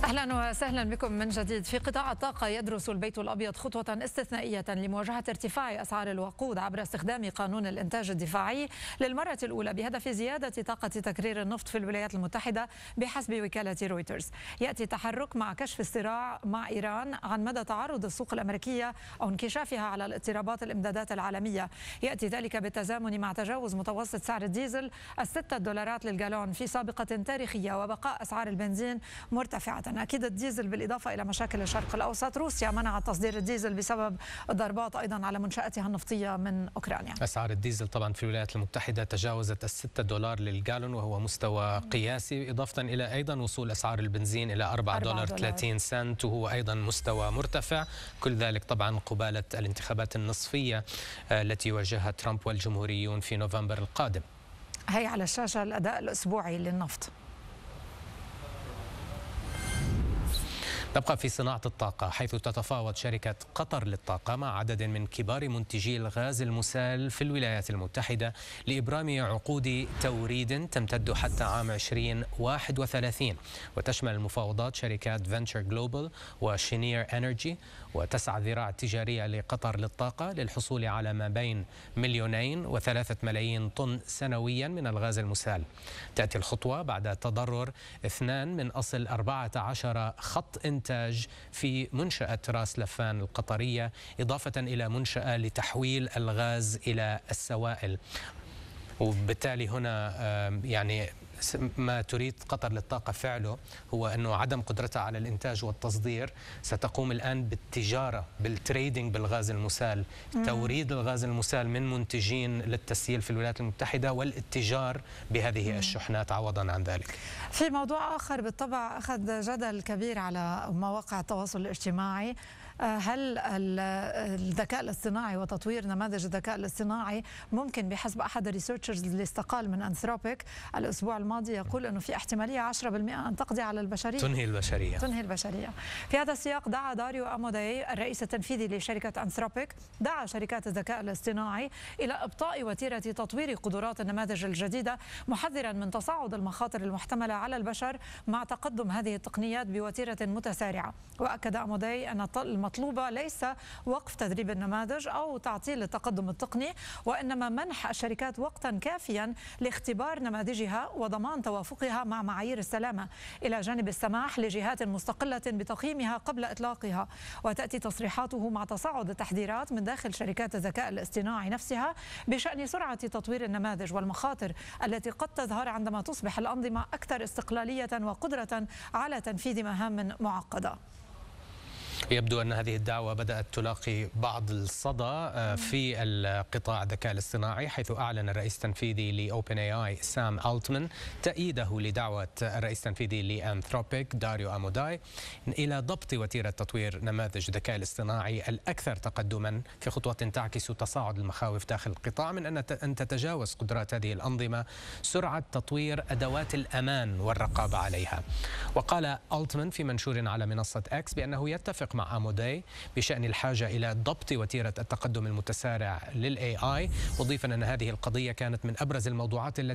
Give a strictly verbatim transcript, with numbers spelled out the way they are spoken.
أهلا وسهلا بكم من جديد. في قطاع الطاقة يدرس البيت الأبيض خطوة استثنائية لمواجهة ارتفاع أسعار الوقود عبر استخدام قانون الإنتاج الدفاعي للمرة الأولى بهدف زيادة طاقة تكرير النفط في الولايات المتحدة بحسب وكالة رويترز. يأتي التحرك مع كشف الصراع مع إيران عن مدى تعرض السوق الأمريكية أو انكشافها على الاضطرابات الإمدادات العالمية. يأتي ذلك بالتزامن مع تجاوز متوسط سعر الديزل الستة دولارات للجالون في سابقة تاريخية وبقاء أسعار البنزين مرتفعة. أكيد الديزل بالإضافة إلى مشاكل الشرق الأوسط، روسيا منعت تصدير الديزل بسبب الضربات أيضا على منشأتها النفطية من أوكرانيا. أسعار الديزل طبعا في الولايات المتحدة تجاوزت الستة دولار للجالون وهو مستوى قياسي، إضافة إلى أيضا وصول أسعار البنزين إلى أربعة دولار ثلاثين سنت وهو أيضا مستوى مرتفع. كل ذلك طبعا قبالة الانتخابات النصفية التي يواجهها ترامب والجمهوريون في نوفمبر القادم. هي على الشاشة الأداء الأسبوعي للنفط. نبقى في صناعة الطاقة، حيث تتفاوض شركة قطر للطاقة مع عدد من كبار منتجي الغاز المسال في الولايات المتحدة لإبرام عقود توريد تمتد حتى عام ألفين وواحد وثلاثين، وتشمل المفاوضات شركات فينتشر جلوبال وشينير انرجي. وتسعى الذراع التجارية لقطر للطاقة للحصول على ما بين مليونين وثلاثة ملايين طن سنويا من الغاز المسال. تأتي الخطوة بعد تضرر اثنان من أصل أربعة عشر خط إنتاج في منشأة راس لفان القطرية، إضافة إلى منشأة لتحويل الغاز إلى السوائل. وبالتالي هنا يعني ما تريد قطر للطاقة فعله هو أنه عدم قدرتها على الإنتاج والتصدير ستقوم الآن بالتجارة بالتريدينج بالغاز المسال، توريد الغاز المسال من منتجين للتسييل في الولايات المتحدة والاتجار بهذه مم. الشحنات عوضا عن ذلك. في موضوع آخر بالطبع أخذ جدل كبير على مواقع التواصل الاجتماعي، هل الذكاء الاصطناعي وتطوير نماذج الذكاء الاصطناعي ممكن بحسب أحد الريسيرشرز اللي استقال من أنثروبيك الأسبوع الماضي يقول أنه في احتمالية عشرة بالمئة أن تقضي على البشرية، تنهي البشرية تنهي البشرية. في هذا السياق دعا داريو أموداي الرئيس التنفيذي لشركة أنثروبيك دعا شركات الذكاء الاصطناعي إلى إبطاء وتيرة تطوير قدرات النماذج الجديدة، محذرا من تصاعد المخاطر المحتملة على البشر مع تقدم هذه التقنيات بوتيرة متسارعة. وأكد أموداي أن المطلوبة ليس وقف تدريب النماذج أو تعطيل التقدم التقني، وإنما منح الشركات وقتا كافيا لاختبار نماذجها وضمان توافقها مع معايير السلامة، إلى جانب السماح لجهات مستقلة بتقييمها قبل إطلاقها. وتأتي تصريحاته مع تصاعد التحذيرات من داخل شركات الذكاء الاصطناعي نفسها بشأن سرعة تطوير النماذج والمخاطر التي قد تظهر عندما تصبح الأنظمة أكثر استقلالية وقدرة على تنفيذ مهام معقدة. يبدو أن هذه الدعوة بدأت تلاقي بعض الصدى في القطاع الذكاء الاصطناعي، حيث أعلن الرئيس التنفيذي لأوبن اي اي سام ألتمان تأييده لدعوة الرئيس التنفيذي لأنثروبيك داريو أموداي إلى ضبط وتيرة تطوير نماذج الذكاء الاصطناعي الأكثر تقدما في خطوة تعكس تصاعد المخاوف داخل القطاع من أن تتجاوز قدرات هذه الأنظمة سرعة تطوير أدوات الأمان والرقابة عليها. وقال ألتمان في منشور على منصة إكس بأنه يتفق مع أموداي بشأن الحاجة إلى ضبط وتيرة التقدم المتسارع للإي آي، مضيفا أن هذه القضية كانت من أبرز الموضوعات التي